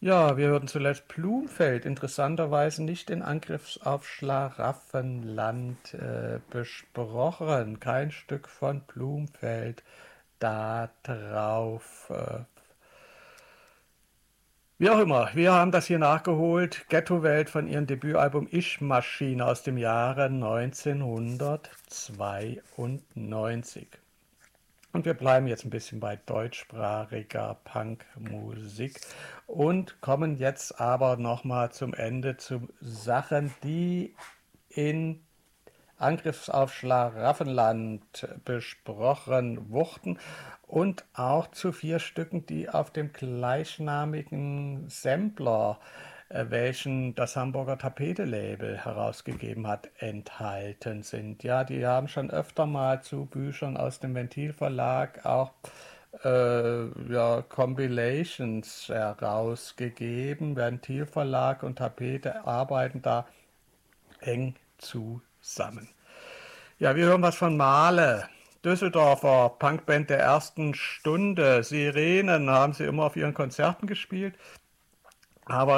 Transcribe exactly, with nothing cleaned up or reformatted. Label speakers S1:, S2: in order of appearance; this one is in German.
S1: Ja, wir hörten zuletzt Blumfeld, interessanterweise nicht den Angriff auf Schlaraffenland äh, besprochen. Kein Stück von Blumfeld da drauf. Äh, wie auch immer, wir haben das hier nachgeholt. Ghetto-Welt von ihrem Debütalbum Ich-Maschine aus dem Jahre neunzehnhundertzweiundneunzig. Und wir bleiben jetzt ein bisschen bei deutschsprachiger Punkmusik und kommen jetzt aber nochmal zum Ende zu Sachen, die in Angriff auf Schlaraffenland besprochen wurden und auch zu vier Stücken, die auf dem gleichnamigen Sampler, äh, welchen das Hamburger Tapete-Label herausgegeben hat, enthalten sind. Ja, die haben schon öfter mal zu Büchern aus dem Ventil-Verlag auch äh, ja, Compilations herausgegeben. Ventil-Verlag und Tapete arbeiten da eng zusammen. Ja, wir hören was von Male. Düsseldorfer Punkband der ersten Stunde. Sirenen haben sie immer auf ihren Konzerten gespielt, aber